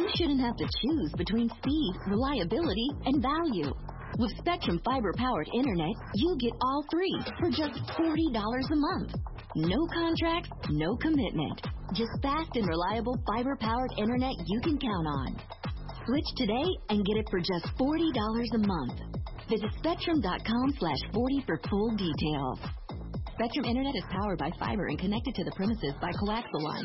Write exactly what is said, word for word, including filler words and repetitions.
shouldn't have to choose between speed, reliability, and value. With Spectrum fiber-powered internet, you get all three for just forty dollars a month. No contracts, no commitment. Just fast and reliable fiber-powered internet you can count on. Switch today and get it for just forty dollars a month. Visit spectrum.com slash 40 for full details. Spectrum Internet is powered by fiber and connected to the premises by coaxial lines.